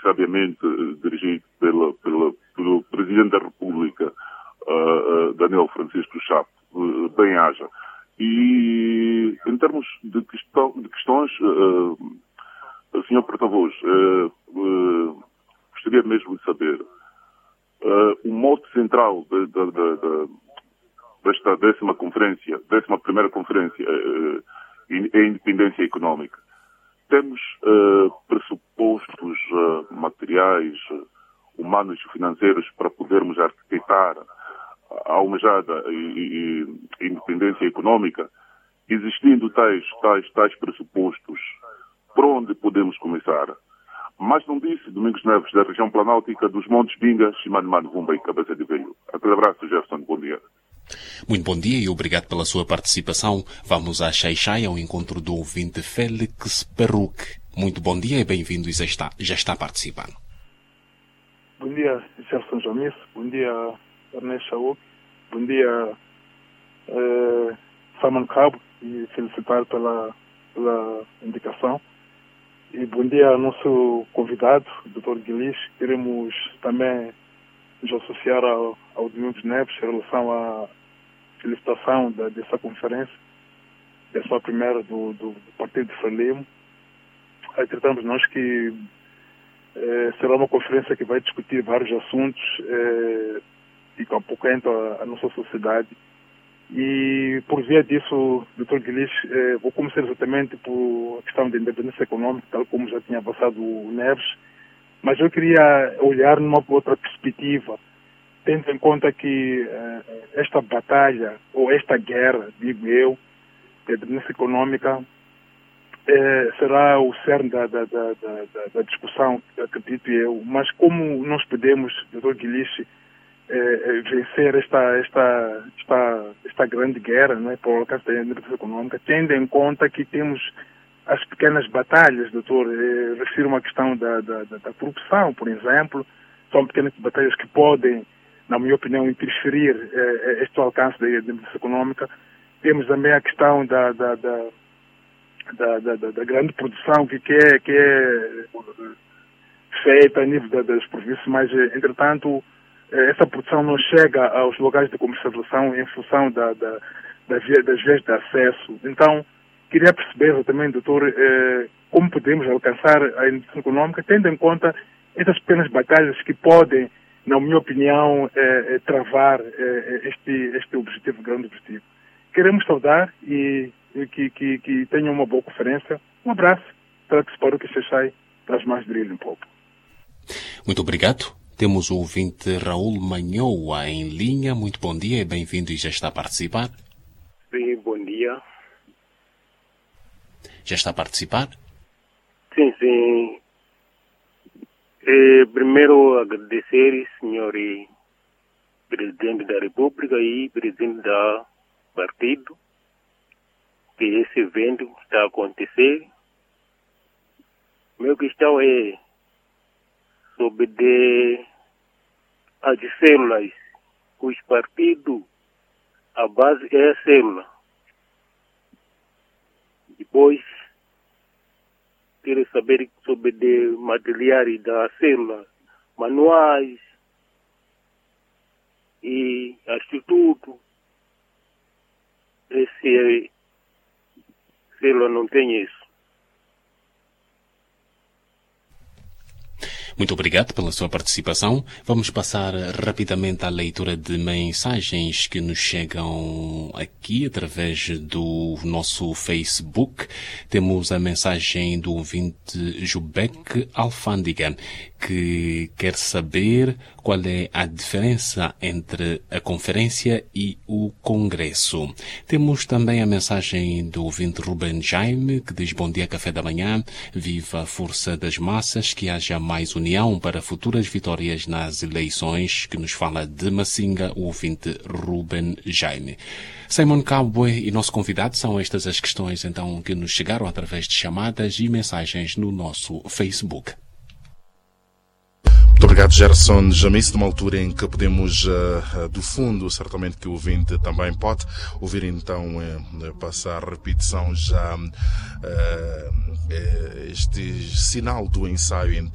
sabiamente dirigido pelo Presidente da República, Daniel Francisco Chapo, bem-haja. E em termos de questões, Sr. Porta-Voz, gostaria mesmo de saber o mote central desta 11ª conferência é a independência económica. Temos pressupostos materiais, humanos e financeiros para podermos arquitetar a almejada independência económica. Existindo tais pressupostos, por onde podemos começar? Mas não disse Domingos Neves, da região planáltica dos Montes Bingas, Chimanimano, Vumba e Cabeça de Velho. Aquele abraço, Jefferson, bom dia. Muito bom dia e obrigado pela sua participação. Vamos a Xai-Xai, ao encontro do ouvinte Félix Perruque. Muito bom dia e bem-vindo e já está participando. Bom dia, Jefferson Jamis. Bom dia, Ernesto Chauk. Bom dia, Saman Cabo, e felicitar pela indicação. E bom dia ao nosso convidado, Dr. Guilis. Queremos também nos associar ao Domingos Neves em relação à felicitação dessa conferência, dessa primeira do Partido de Frelimo. Acreditamos nós que será uma conferência que vai discutir vários assuntos e com a nossa sociedade. E por via disso, Dr. Guilis, vou começar exatamente por a questão da independência econômica, tal como já tinha passado o Neves, mas eu queria olhar numa outra perspectiva, tendo em conta que esta batalha, ou esta guerra, digo eu, da independência econômica, será o cerne da discussão, acredito eu, mas como nós podemos, Dr. Guilis, vencer esta grande guerra, não é, por alcance da independência econômica, tendo em conta que temos as pequenas batalhas, doutor, refiro uma questão da corrupção, por exemplo, são pequenas batalhas que podem, na minha opinião, interferir este alcance da independência econômica. Temos também a questão da grande produção que é feita a nível das províncias, mas, entretanto, essa produção não chega aos locais de comercialização em função das vias de acesso. Então, queria perceber também, doutor, como podemos alcançar a independência econômica, tendo em conta essas pequenas batalhas que podem, na minha opinião, travar este objetivo, grande objetivo. Queremos saudar e que tenham uma boa conferência. Um abraço, para que espero que Xai traz mais brilho um pouco. Muito obrigado. Temos o ouvinte Raul Manhoa em linha. Muito bom dia e bem-vindo e já está a participar. Sim, bom dia. Já está a participar? Sim. Primeiro agradecer, senhor Presidente da República e Presidente da Partido, que esse evento está a acontecer. Meu questão é sobre as células. Os partidos, a base é a célula. Depois, quero saber sobre materiais da célula, manuais e instituto. Esse célula não tem isso. Muito obrigado pela sua participação. Vamos passar rapidamente à leitura de mensagens que nos chegam aqui através do nosso Facebook. Temos a mensagem do ouvinte Jubec Alfândega, que quer saber qual é a diferença entre a conferência e o congresso. Temos também a mensagem do ouvinte Ruben Jaime, que diz: bom dia, café da manhã, viva a força das massas, que haja mais união para futuras vitórias nas eleições, que nos fala de Massinga, o ouvinte Ruben Jaime. Simon Cabo e nosso convidado, são estas as questões então que nos chegaram através de chamadas e mensagens no nosso Facebook. Muito obrigado, Gerson Jamis, numa altura em que podemos, do fundo, certamente que o ouvinte também pode ouvir, então, passar a repetição já, este sinal do ensaio, então,